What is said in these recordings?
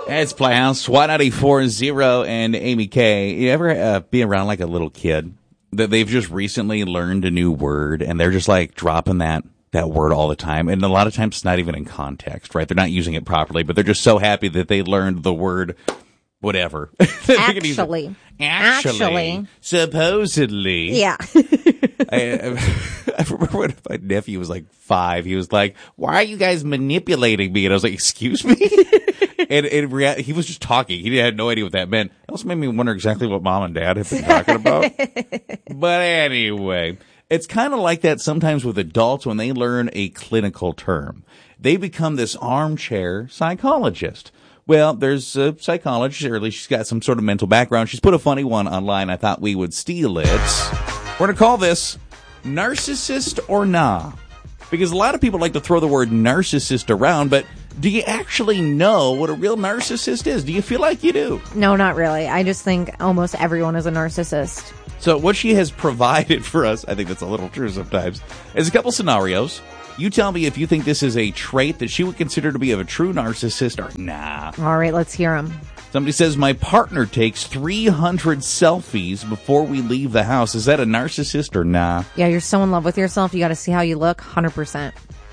It's Playhouse, Y94.0 and Amy K. You ever be around like a little kid that they've just recently learned a new word and they're just like dropping that word all the time? And a lot of times it's not even in context, right? They're not using it properly, but they're just so happy that they learned the word whatever. Actually. Supposedly. Yeah. I remember when my nephew was like 5, he was like, "Why are you guys manipulating me?" And I was like, "Excuse me?" And he was just talking. He had no idea what that meant. It also made me wonder exactly what mom and dad have been talking about. But anyway, it's kind of like that sometimes with adults when they learn a clinical term. They become this armchair psychologist. Well, there's a psychologist, or at least she's got some sort of mental background. She's put a funny one online. I thought we would steal it. We're going to call this Narcissist or Nah. Because a lot of people like to throw the word narcissist around, but do you actually know what a real narcissist is? Do you feel like you do? No, not really. I just think almost everyone is a narcissist. So what she has provided for us, I think that's a little true sometimes, is a couple scenarios. You tell me if you think this is a trait that she would consider to be of a true narcissist or nah. All right, let's hear them. Somebody says, my partner takes 300 selfies before we leave the house. Is that a narcissist or nah? Yeah, you're so in love with yourself, you got to see how you look, 100%.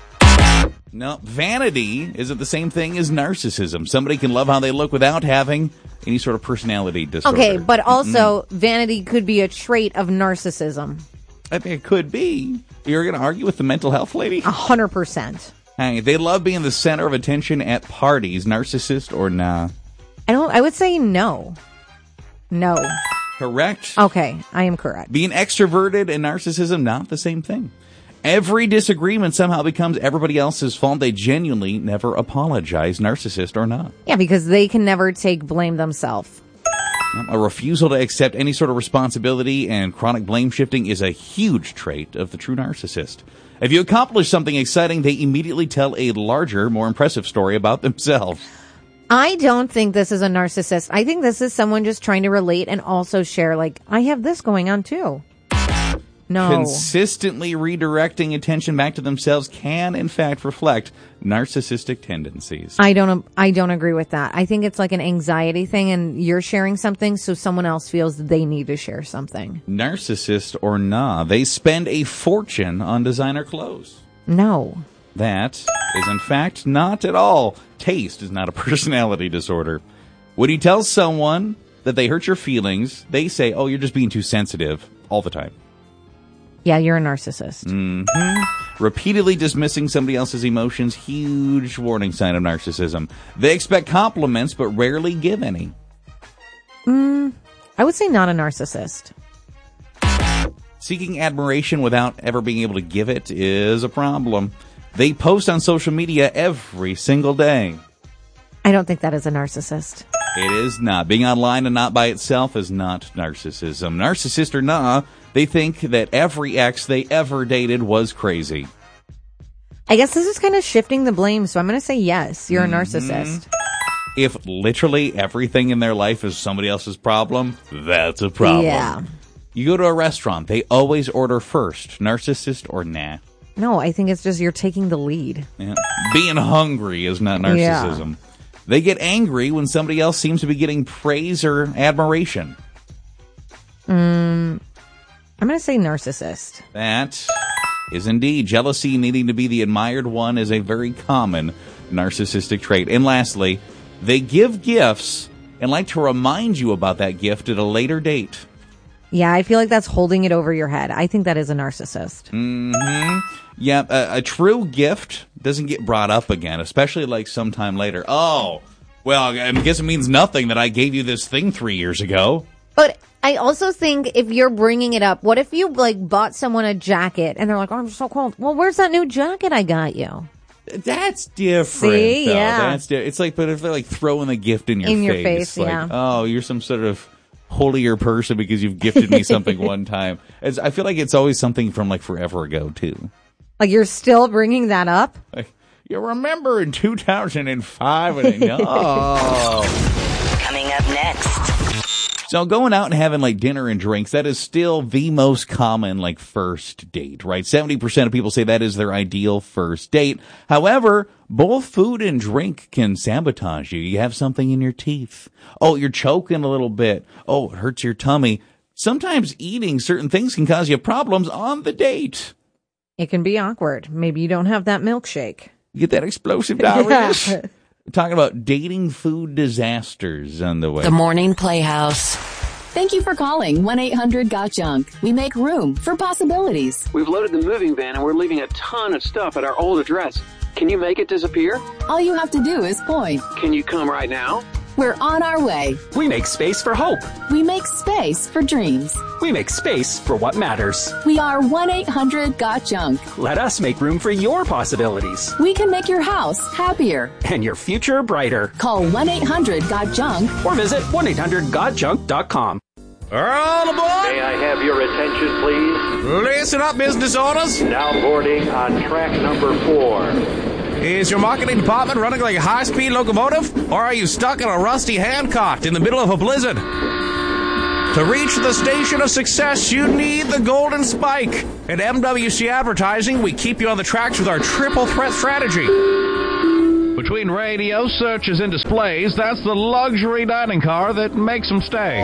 No, vanity isn't the same thing as narcissism. Somebody can love how they look without having any sort of personality disorder. Okay, but also vanity could be a trait of narcissism. I think it could be. You're going to argue with the mental health lady? 100%. Hey, they love being the center of attention at parties. Narcissist or nah? I would say no. No. Correct. Okay, I am correct. Being extroverted and narcissism, not the same thing. Every disagreement somehow becomes everybody else's fault. They genuinely never apologize, narcissist or not. Yeah, because they can never take blame themselves. A refusal to accept any sort of responsibility and chronic blame shifting is a huge trait of the true narcissist. If you accomplish something exciting, they immediately tell a larger, more impressive story about themselves. I don't think this is a narcissist. I think this is someone just trying to relate and also share, like, I have this going on too. No. Consistently redirecting attention back to themselves can, in fact, reflect narcissistic tendencies. I don't agree with that. I think it's like an anxiety thing, and you're sharing something, so someone else feels they need to share something. Narcissist or nah, they spend a fortune on designer clothes. No. That is, in fact, not at all. Taste is not a personality disorder. When you tell someone that they hurt your feelings, they say, "Oh, you're just being too sensitive," all the time. Yeah, you're a narcissist. Mm-hmm. Repeatedly dismissing somebody else's emotions, huge warning sign of narcissism. They expect compliments, but rarely give any. I would say not a narcissist. Seeking admiration without ever being able to give it is a problem. They post on social media every single day. I don't think that is a narcissist. It is not. Being online and not by itself is not narcissism. Narcissist or nah, they think that every ex they ever dated was crazy. I guess this is kind of shifting the blame, so I'm going to say yes, you're a narcissist. If literally everything in their life is somebody else's problem, that's a problem. Yeah. You go to a restaurant, they always order first. Narcissist or nah? No, I think it's just you're taking the lead. Yeah. Being hungry is not narcissism. Yeah. They get angry when somebody else seems to be getting praise or admiration. I'm going to say narcissist. That is indeed. Jealousy, needing to be the admired one, is a very common narcissistic trait. And lastly, they give gifts and like to remind you about that gift at a later date. Yeah, I feel like that's holding it over your head. I think that is a narcissist. Mm-hmm. Yeah, a true gift doesn't get brought up again, especially like sometime later. Oh, well, I guess it means nothing that I gave you this thing 3 years ago. But I also think if you're bringing it up, what if you like bought someone a jacket and they're like, "Oh, I'm so cold." Well, where's that new jacket I got you? That's different. See, though. yeah, that's it's like, but if they're like throwing the gift in your face, like, yeah. Oh, you're some sort of holier person because you've gifted me something one time. I feel like it's always something from like forever ago too. Like you're still bringing that up? Like, you remember in 2005 when oh. Coming up next. So going out and having like dinner and drinks, that is still the most common like first date, right? 70% of people say that is their ideal first date. However, both food and drink can sabotage you. You have something in your teeth. Oh, you're choking a little bit. Oh, it hurts your tummy. Sometimes eating certain things can cause you problems on the date. It can be awkward. Maybe you don't have that milkshake. You get that explosive diarrhea. Yeah. We're talking about dating food disasters on the way. The Morning Playhouse. Thank you for calling 1-800-GOT-JUNK. We make room for possibilities. We've loaded the moving van and we're leaving a ton of stuff at our old address. Can you make it disappear? All you have to do is point. Can you come right now? We're on our way. We make space for hope. We make space for dreams. We make space for what matters. We are 1-800-GOT-JUNK. Let us make room for your possibilities. We can make your house happier. And your future brighter. Call 1-800-GOT-JUNK. Or visit 1-800-GOT-JUNK.com. All aboard! May I have your attention, please? Listen up, business owners. Now boarding on track number 4. Is your marketing department running like a high-speed locomotive? Or are you stuck in a rusty Hancock in the middle of a blizzard? To reach the station of success, you need the golden spike. At MWC Advertising, we keep you on the tracks with our triple threat strategy. Between radio, searches, and displays, that's the luxury dining car that makes them stay.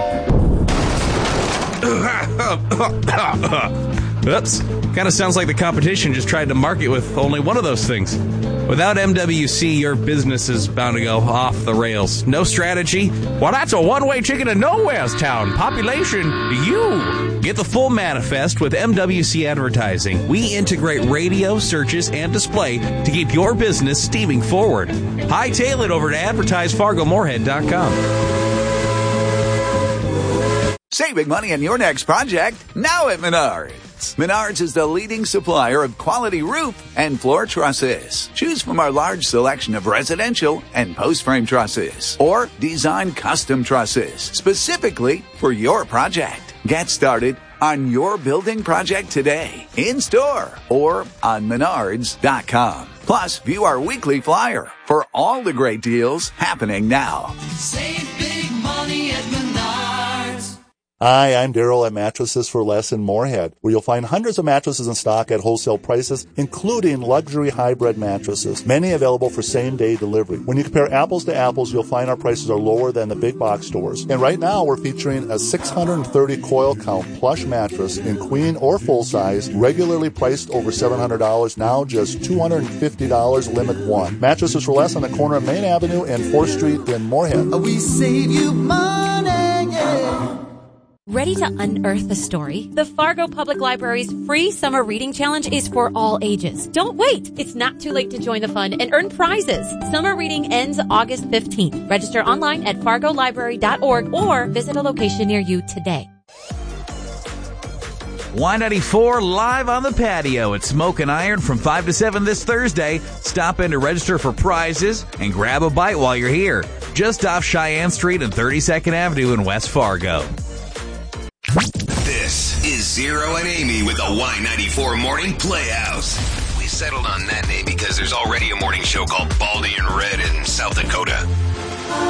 Oops. Kind of sounds like the competition just tried to market with only one of those things. Without MWC, your business is bound to go off the rails. No strategy? Well, that's a one-way ticket to nowhere's town. Population, you. Get the full manifest with MWC Advertising. We integrate radio, searches, and display to keep your business steaming forward. Hightail it over to advertisefargomorehead.com. Saving money on your next project now at Menards. Menards is the leading supplier of quality roof and floor trusses. Choose from our large selection of residential and post-frame trusses or design custom trusses specifically for your project. Get started on your building project today, in-store or on Menards.com. Plus, view our weekly flyer for all the great deals happening now. Save big money at Menards. Hi, I'm Daryl at Mattresses for Less in Moorhead, where you'll find hundreds of mattresses in stock at wholesale prices, including luxury hybrid mattresses, many available for same-day delivery. When you compare apples to apples, you'll find our prices are lower than the big box stores. And right now, we're featuring a 630 coil count plush mattress in queen or full size, regularly priced over $700, now just $250 limit one. Mattresses for Less on the corner of Main Avenue and 4th Street in Moorhead. We save you money, yeah. Ready to unearth a story? The Fargo Public Library's free summer reading challenge is for all ages. Don't wait! It's not too late to join the fun and earn prizes. Summer reading ends August 15th. Register online at fargolibrary.org or visit a location near you today. Y94 live on the patio at Smoke and Iron from 5 to 7 this Thursday. Stop in to register for prizes and grab a bite while you're here. Just off Cheyenne Street and 32nd Avenue in West Fargo. This is Zero and Amy with the Y94 Morning Playhouse. We settled on that name because there's already a morning show called Baldy and Red in South Dakota.